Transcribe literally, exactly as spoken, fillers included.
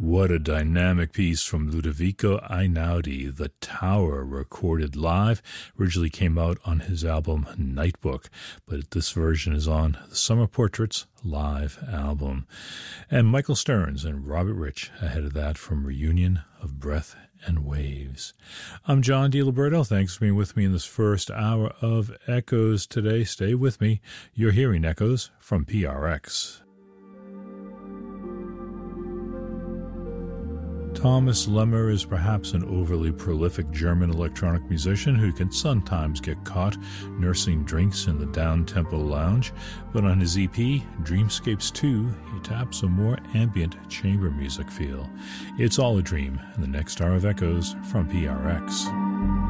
What a dynamic piece from Ludovico Einaudi, The Tower, recorded live. Originally came out on his album Nightbook, but this version is on the Summer Portraits live album. And Michael Stearns and Robert Rich ahead of that from Reunion of Breath and Waves. I'm John DiLiberto. Thanks for being with me in this first hour of Echoes today. Stay with me. You're hearing Echoes from P R X. Thomas Lemmer is perhaps an overly prolific German electronic musician who can sometimes get caught nursing drinks in the down-tempo lounge, but on his E P, Dreamscapes two, he taps a more ambient chamber music feel. It's all a dream in the next hour of Echoes from P R X.